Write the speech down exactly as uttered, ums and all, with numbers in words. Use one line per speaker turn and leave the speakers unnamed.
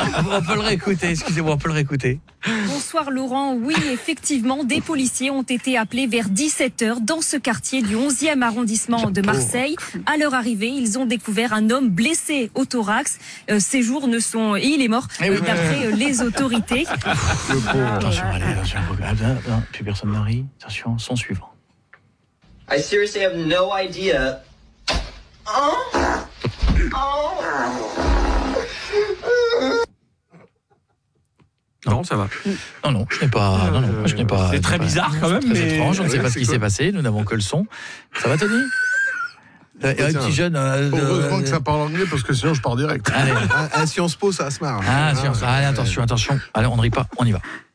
On peut le réécouter, excusez-moi, on peut le réécouter.
Bonsoir Laurent, oui effectivement des policiers ont été appelés vers dix-sept heures dans ce quartier du onzième arrondissement de Marseille. À leur arrivée, ils ont découvert un homme blessé au thorax. Euh, ces jours ne sont... Et il est mort euh, d'après euh, les autorités.
Attention, allez, attention. Plus personne ne rit. Attention, son suivant.
I seriously have no idea. Oh. Oh.
Non, ça va.
Non, non, je n'ai pas. Non, non, je n'ai pas.
C'est très
pas,
bizarre quand même.
C'est
mais...
étrange, on ne sait
Ouais,
pas ce
c'est
qui
quoi
s'est passé, nous n'avons que le son. Ça va, Tony? Un petit jeune. Euh,
Heureusement
euh,
que ça parle anglais parce que sinon je pars direct.
Allez.
Ah, ah, si on se pose, ça va se marre.
Ah, si, on- allez, attention, attention. Allez, on ne rit pas, on y va.